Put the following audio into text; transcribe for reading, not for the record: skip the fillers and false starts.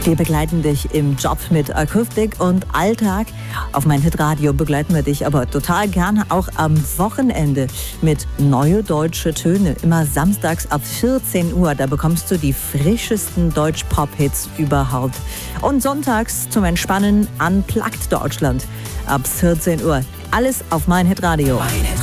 Wir begleiten dich im Job mit Akustik und Alltag. Auf mein Hitradio begleiten wir dich aber total gerne auch am Wochenende mit Neue Deutsche Töne. Immer samstags ab 14 Uhr, da bekommst du die frischesten Deutsch-Pop-Hits überhaupt. Und sonntags zum Entspannen Unplugged Deutschland ab 14 Uhr. Alles auf mein Hitradio.